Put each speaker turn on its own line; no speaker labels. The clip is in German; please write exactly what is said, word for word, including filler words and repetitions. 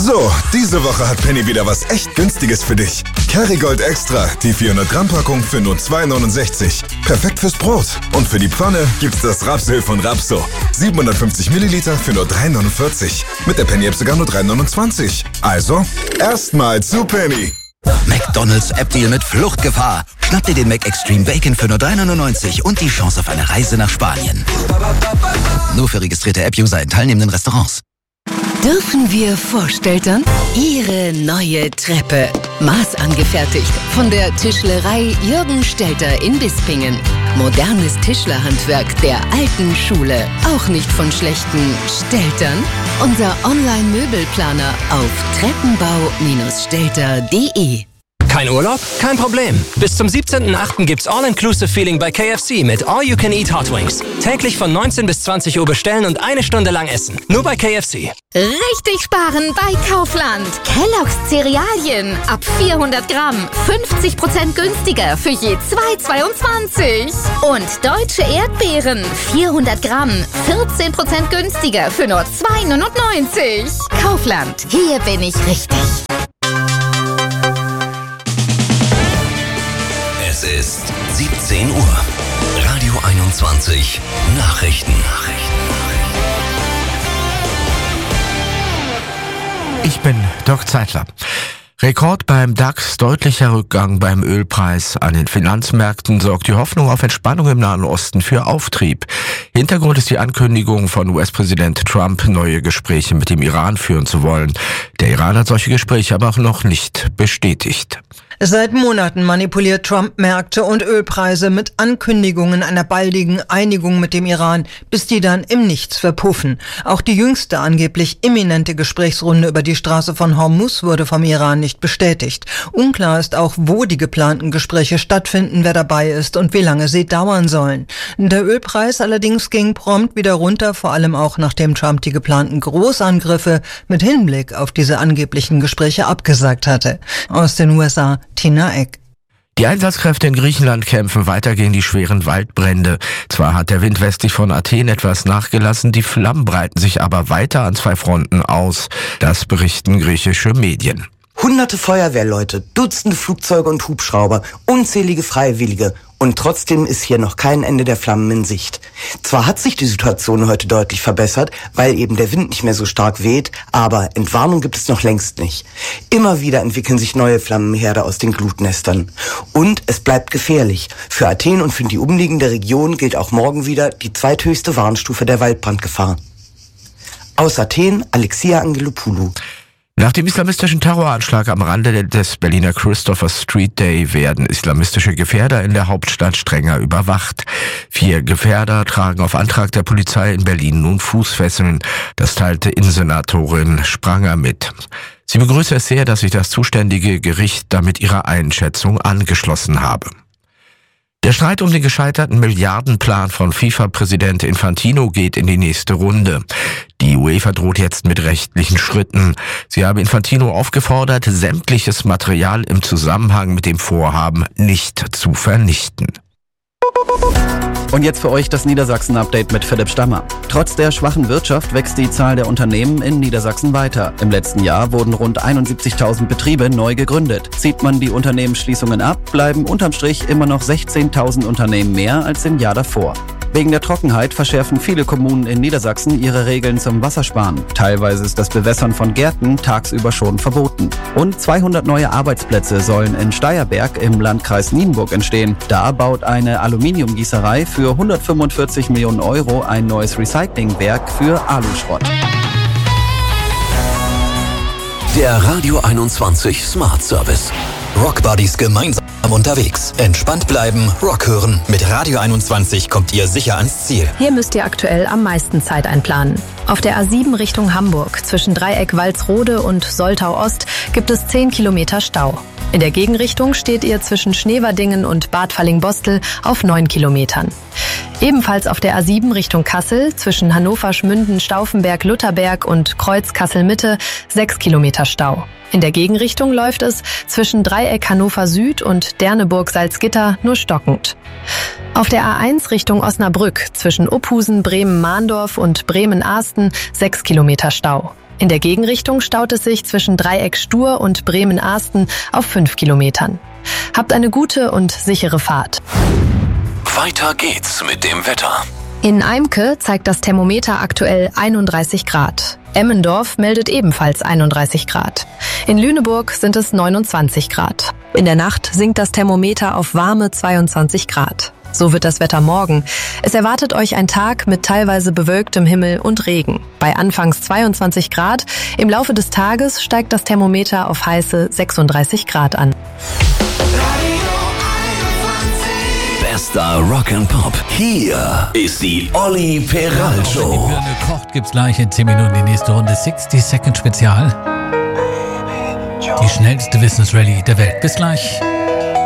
So, diese Woche hat Penny wieder was echt Günstiges für dich. Kerrygold Extra, die vierhundert Gramm Packung für nur zwei neunundsechzig. Perfekt fürs Brot. Und für die Pfanne gibt's das Rapsöl von Rapso. siebenhundertfünfzig Milliliter für nur drei neunundvierzig. Mit der Penny-App sogar nur drei neunundzwanzig. Also, erstmal zu Penny.
McDonald's App-Deal mit Fluchtgefahr. Schnapp dir den Mac Extreme Bacon für nur drei neunundneunzig und die Chance auf eine Reise nach Spanien. Nur für registrierte App-User in teilnehmenden Restaurants.
Dürfen wir Vorsteltern? Ihre neue Treppe. Maßangefertigt von der Tischlerei Jürgen Stelter in Bispingen. Modernes Tischlerhandwerk der alten Schule. Auch nicht von schlechten Steltern. Unser Online-Möbelplaner auf treppenbau Strich stelter punkt de.
Kein Urlaub? Kein Problem. Bis zum siebzehnten achten gibt's All-Inclusive-Feeling bei K F C mit All-You-Can-Eat Hot Wings. Täglich von neunzehn bis zwanzig Uhr bestellen und eine Stunde lang essen. Nur bei K F C.
Richtig sparen bei Kaufland. Kellogg's Cerealien ab vierhundert Gramm. fünfzig Prozent günstiger für je zwei zweiundzwanzig. Und deutsche Erdbeeren. vierhundert Gramm. vierzehn Prozent günstiger für nur zwei neunundneunzig. Kaufland. Hier bin ich richtig.
Es ist siebzehn Uhr. Radio einundzwanzig. Nachrichten.
Ich bin Dirk Zeitler. Rekord beim DAX, deutlicher Rückgang beim Ölpreis. An den Finanzmärkten sorgt die Hoffnung auf Entspannung im Nahen Osten für Auftrieb. Hintergrund ist die Ankündigung von U S-Präsident Trump, neue Gespräche mit dem Iran führen zu wollen. Der Iran hat solche Gespräche aber auch noch nicht bestätigt.
Seit Monaten manipuliert Trump Märkte und Ölpreise mit Ankündigungen einer baldigen Einigung mit dem Iran, bis die dann im Nichts verpuffen. Auch die jüngste angeblich imminente Gesprächsrunde über die Straße von Hormuz wurde vom Iran nicht bestätigt. Unklar ist auch, wo die geplanten Gespräche stattfinden, wer dabei ist und wie lange sie dauern sollen. Der Ölpreis allerdings ging prompt wieder runter, vor allem auch nachdem Trump die geplanten Großangriffe mit Hinblick auf diese angeblichen Gespräche abgesagt hatte. Aus den U S A Tina Eck.
Die Einsatzkräfte in Griechenland kämpfen weiter gegen die schweren Waldbrände. Zwar hat der Wind westlich von Athen etwas nachgelassen, die Flammen breiten sich aber weiter an zwei Fronten aus. Das berichten griechische Medien.
Hunderte Feuerwehrleute, Dutzende Flugzeuge und Hubschrauber, unzählige Freiwillige. Und trotzdem ist hier noch kein Ende der Flammen in Sicht. Zwar hat sich die Situation heute deutlich verbessert, weil eben der Wind nicht mehr so stark weht, aber Entwarnung gibt es noch längst nicht. Immer wieder entwickeln sich neue Flammenherde aus den Glutnestern. Und es bleibt gefährlich. Für Athen und für die umliegende Region gilt auch morgen wieder die zweithöchste Warnstufe der Waldbrandgefahr. Aus Athen, Alexia Angelopoulou.
Nach dem islamistischen Terroranschlag am Rande des Berliner Christopher Street Day werden islamistische Gefährder in der Hauptstadt strenger überwacht. Vier Gefährder tragen auf Antrag der Polizei in Berlin nun Fußfesseln. Das teilte Innensenatorin Spranger mit. Sie begrüße es sehr, dass sich das zuständige Gericht damit ihrer Einschätzung angeschlossen habe. Der Streit um den gescheiterten Milliardenplan von FIFA-Präsident Infantino geht in die nächste Runde. Die UEFA droht jetzt mit rechtlichen Schritten. Sie habe Infantino aufgefordert, sämtliches Material im Zusammenhang mit dem Vorhaben nicht zu vernichten.
Und jetzt für euch das Niedersachsen-Update mit Philipp Stammer. Trotz der schwachen Wirtschaft wächst die Zahl der Unternehmen in Niedersachsen weiter. Im letzten Jahr wurden rund einundsiebzigtausend Betriebe neu gegründet. Zieht man die Unternehmensschließungen ab, bleiben unterm Strich immer noch sechzehntausend Unternehmen mehr als im Jahr davor. Wegen der Trockenheit verschärfen viele Kommunen in Niedersachsen ihre Regeln zum Wassersparen. Teilweise ist das Bewässern von Gärten tagsüber schon verboten. Rund zweihundert neue Arbeitsplätze sollen in Steierberg im Landkreis Nienburg entstehen. Da baut eine Aluminiumgießerei für hundertfünfundvierzig Millionen Euro ein neues Recyclingwerk für Aluschrott.
Der Radio einundzwanzig Smart Service. Rockbuddies gemeinsam unterwegs. Entspannt bleiben, Rock hören. Mit Radio einundzwanzig kommt ihr sicher ans Ziel.
Hier müsst ihr aktuell am meisten Zeit einplanen. Auf der A sieben Richtung Hamburg zwischen Dreieck Walsrode und Soltau Ost gibt es zehn Kilometer Stau. In der Gegenrichtung steht ihr zwischen Schneverdingen und Bad Fallingbostel auf neun Kilometern. Ebenfalls auf der A sieben Richtung Kassel zwischen Hannover, Schmünden, Stauffenberg, Lutherberg und Kreuz Kassel-Mitte sechs Kilometer Stau. In der Gegenrichtung läuft es zwischen Dreieck Hannover Süd und Derneburg-Salzgitter nur stockend. Auf der A eins Richtung Osnabrück zwischen Uphusen, Bremen-Mahndorf und Bremen-Ahsten sechs Kilometer Stau. In der Gegenrichtung staut es sich zwischen Dreieck Stur und Bremen-Ahsten auf fünf Kilometern. Habt eine gute und sichere Fahrt.
Weiter geht's mit dem Wetter.
In Eimke zeigt das Thermometer aktuell einunddreißig Grad. Emmendorf meldet ebenfalls einunddreißig Grad. In Lüneburg sind es neunundzwanzig Grad. In der Nacht sinkt das Thermometer auf warme zweiundzwanzig Grad. So wird das Wetter morgen. Es erwartet euch ein Tag mit teilweise bewölktem Himmel und Regen. Bei anfangs zweiundzwanzig Grad, im Laufe des Tages steigt das Thermometer auf heiße sechsunddreißig Grad an.
Bester Rock and Pop. Hier ist die Olli Peral Show.
Wenn die Birne kocht, gibt's gleich in zehn Minuten die nächste Runde sixty Second Spezial. Die schnellste Wissensrallye der Welt. Bis gleich.